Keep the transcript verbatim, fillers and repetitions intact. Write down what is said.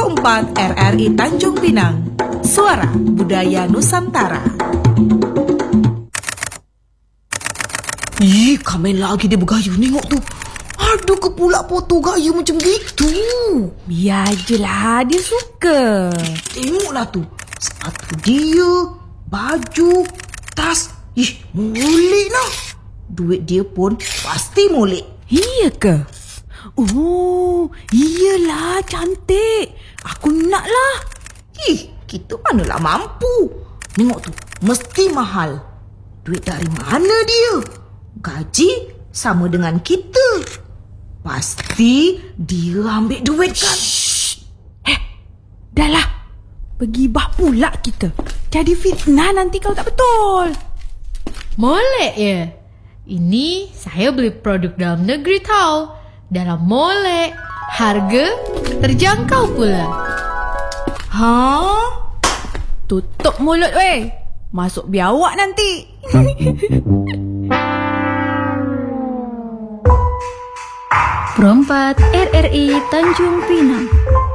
keempat R R I Tanjung Pinang. Suara Budaya Nusantara. Ih, Kamel lagi dia bergaya, tengok tu. Ada ke pula foto gaya macam gitu? Biar je lah, dia suka. Tengoklah tu, sepatu dia, baju, tas. Ih, molek lah. Duit dia pun pasti molek. Iya ke? Oh, iyalah, cantik. Aku nak lah. Ih, kita manalah mampu. Tengok tu, mesti mahal. Duit dari mana dia? Gaji sama dengan kita. Pasti dia ambil duit kan? Shh. Eh, dah lah. Pergi bah pula kita. Jadi fitnah nanti kalau tak betul. Molek ya? Ini saya beli produk dalam negeri tau. Dalam molek. Harga terjangkau pula. Ha? Tutup mulut weh. Masuk biawak nanti. Perempat R R I Tanjung Pinang.